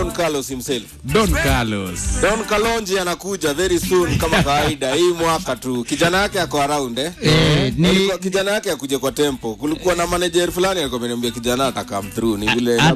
Don Carlos himself. Don Carlos. Don Kalonji anakuja very soon kama kawaida. Hii mwaka tu. Kijana yake ako around ni kijana yake akuje kwa tempo. Kulikuwa na manager fulani alikuwa ameniambia kijana ata come through ni vile